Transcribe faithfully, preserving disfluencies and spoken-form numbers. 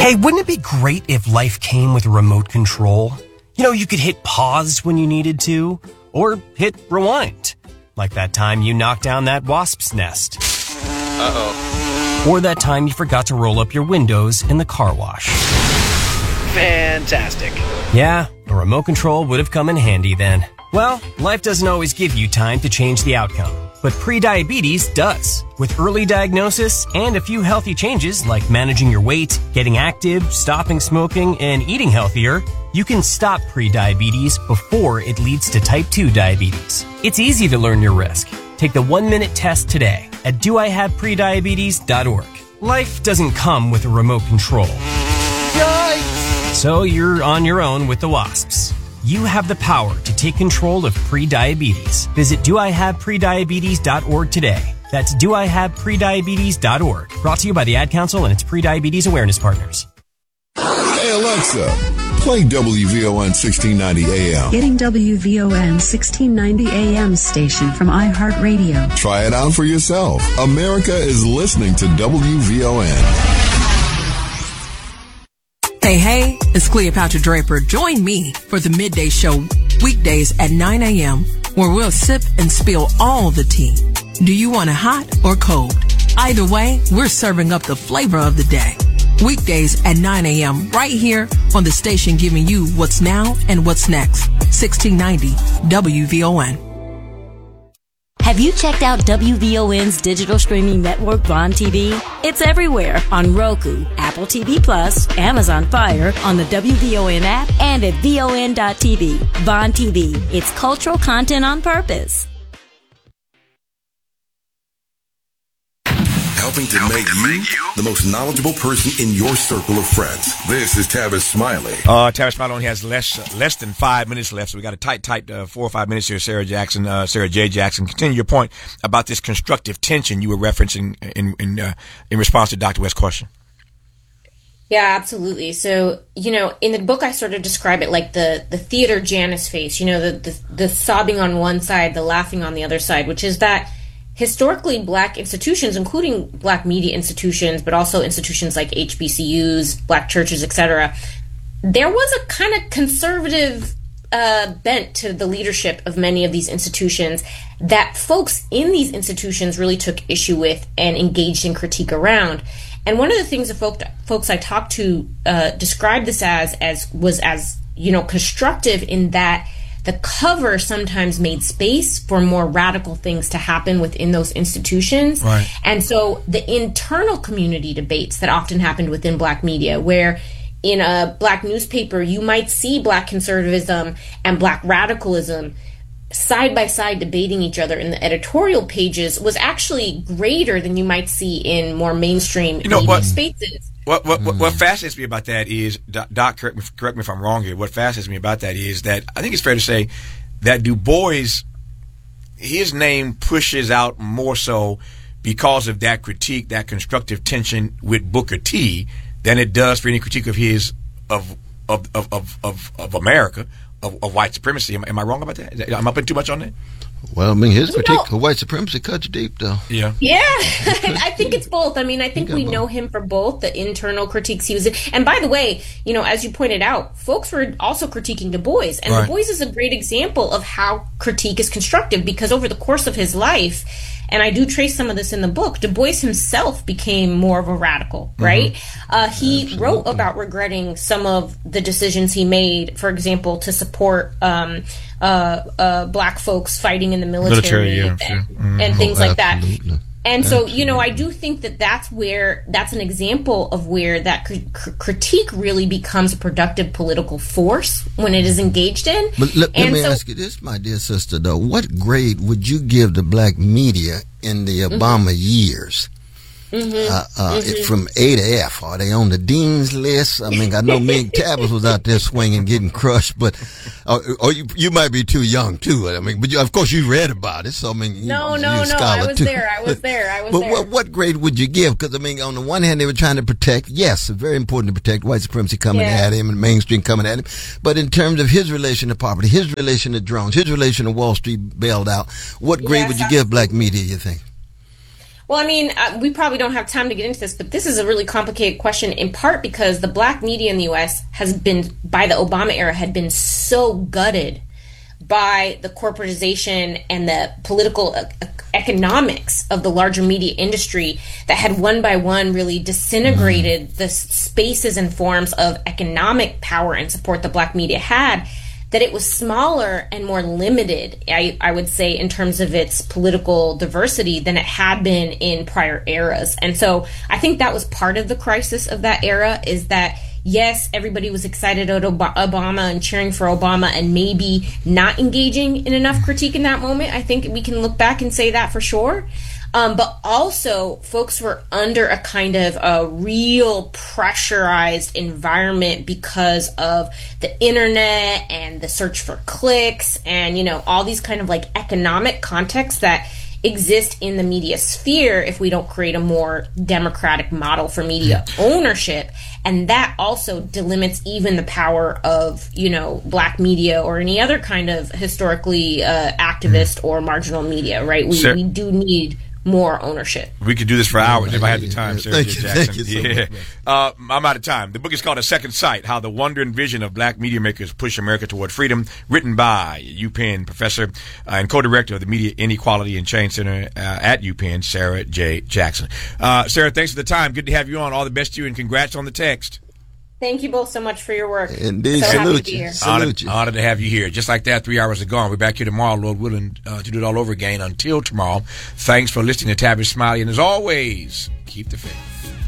Hey, wouldn't it be great if life came with a remote control? You know, you could hit pause when you needed to, or hit rewind. Like that time you knocked down that wasp's nest. Uh-oh. Or that time you forgot to roll up your windows in the car wash. Fantastic. Yeah, a remote control would have come in handy then. Well, life doesn't always give you time to change the outcome, but prediabetes does. With early diagnosis and a few healthy changes like managing your weight, getting active, stopping smoking, and eating healthier, you can stop prediabetes before it leads to type two diabetes. It's easy to learn your risk. Take the one-minute test today at do I have prediabetes dot org. Life doesn't come with a remote control. Yikes! So you're on your own with the wasps. You have the power to take control of prediabetes. Visit do I have prediabetes dot org today. That's do I have prediabetes dot org. Brought to you by the Ad Council and its prediabetes awareness partners. Hey Alexa, play W V O N sixteen ninety A M. Getting W V O N sixteen ninety A M station from iHeartRadio. Try it out for yourself. America is listening to W V O N. Hey, hey, it's Cleopatra Draper. Join me for the Midday Show weekdays at nine a.m. where we'll sip and spill all the tea. Do you want it hot or cold? Either way, we're serving up the flavor of the day. Weekdays at nine a.m. right here on the station giving you what's now and what's next. sixteen ninety W V O N. Have you checked out W V O N's digital streaming network, Vaughn T V? It's everywhere on Roku, Apple T V Plus, Amazon Fire, on the W V O N app, and at V O N dot T V. Vaughn T V. It's cultural content on purpose. Helping to make you the most knowledgeable person in your circle of friends. This is Tavis Smiley. Uh, Tavis Smiley only has less uh, less than five minutes left, so we got a tight, tight uh, four or five minutes here. Sarah Jackson, uh, Sarah J. Jackson, continue your point about this constructive tension you were referencing in in uh, in response to Doctor West's question. Yeah, absolutely. So, you know, in the book, I sort of describe it like the, the theater Janus face, you know, the, the, the sobbing on one side, the laughing on the other side, which is that historically black institutions, including black media institutions, but also institutions like H B C Us, black churches, et cetera, there was a kind of conservative uh, bent to the leadership of many of these institutions that folks in these institutions really took issue with and engaged in critique around. And one of the things the folk, folks I talked to uh, described this as, as was as, you know, constructive in that the cover sometimes made space for more radical things to happen within those institutions. Right. And so the internal community debates that often happened within black media, where in a black newspaper, you might see black conservatism and black radicalism side by side debating each other in the editorial pages, was actually greater than you might see in more mainstream you know, media what, spaces. What what, what what fascinates me about that is, Doc, correct me, correct me if I'm wrong here, what fascinates me about that is that I think it's fair to say that Du Bois, his name pushes out more so because of that critique, that constructive tension with Booker T, than it does for any critique of his of of of of, of, of America, of, of white supremacy. Am, am I wrong about that? Am I putting too much on that? Well, I mean, his You critique know- of white supremacy cuts deep, though. Yeah. Yeah, I think it's both. I mean, I think got we both. know him for both the internal critiques he was in. And by the way, you know, as you pointed out, folks were also critiquing Du Bois. And Right. Du Bois is a great example of how critique is constructive, because over the course of his life, and I do trace some of this in the book, Du Bois himself became more of a radical, right? Uh, he wrote about regretting some of the decisions he made, for example, to support um, uh, uh, black folks fighting in the military, Military, yeah, and, sure. and Mhm. things Oh, like that. absolutely. And so, you know, I do think that that's where, that's an example of where that cr- cr- critique really becomes a productive political force when it is engaged in. But let, let And me so- ask you this, my dear sister, though. What grade would you give the black media in the Obama years? Mhm. Uh, uh, Mhm. it- from A to F, are they on the dean's list? I mean, I know Meg Tavis was out there swinging, getting crushed, but uh, or you you might be too young too. I mean, but you, of course you read about it, so I mean, you, No, you're no, a no, I scholar was too. there, I was there, I was but there. what what grade would you give? Because I mean, on the one hand, they were trying to protect. Yes, it's very important to protect white supremacy coming Yeah. at him and mainstream coming at him. But in terms of his relation to poverty, his relation to drones, his relation to Wall Street bailed out, what grade Yes, would you give black media? You think? Well, I mean, uh, we probably don't have time to get into this, but this is a really complicated question, in part because the black media in the U S has been, by the Obama era, had been so gutted by the corporatization and the political uh, economics of the larger media industry that had one by one really disintegrated mm. the spaces and forms of economic power and support the black media had, that it was smaller and more limited, I, I would say, in terms of its political diversity than it had been in prior eras. And so I think that was part of the crisis of that era, is that, yes, everybody was excited about Obama and cheering for Obama and maybe not engaging in enough critique in that moment. I think we can look back and say that for sure. Um, but also, folks were under a kind of a real pressurized environment because of the internet and the search for clicks and, you know, all these kind of like economic contexts that exist in the media sphere if we don't create a more democratic model for media ownership. And that also delimits even the power of, you know, black media or any other kind of historically uh, activist or marginal media, right? We, Sir- we do need more ownership. We could do this for hours if I had the time, Sarah Thank J. you, Jackson. thank you so yeah. much, uh, I'm out of time. The book is called A Second Sight, How the Wonder and Vision of Black Media Makers Push America Toward Freedom, written by UPenn professor uh, and co-director of the Media Inequality and Change Center uh, at UPenn, Sarah J. Jackson. Uh, Sarah, thanks for the time. Good to have you on. All the best to you, and congrats on the text. Thank you both so much for your work. Indeed. So happy Salute to be you. here. Salute Honored, you. honored to have you here. Just like that, three hours are gone. We're back here tomorrow, Lord willing, uh, to do it all over again. Until tomorrow, thanks for listening to Tavis Smiley. And as always, keep the faith.